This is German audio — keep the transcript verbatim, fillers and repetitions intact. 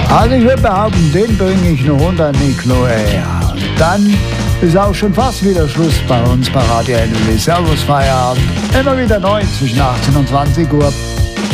Also ich würde behaupten, den bringe ich noch unter Niklo. Ja. Dann ist auch schon fast wieder Schluss bei uns bei Radio N L W. Servus Feierabend. Immer wieder neu zwischen achtzehn und zwanzig Uhr.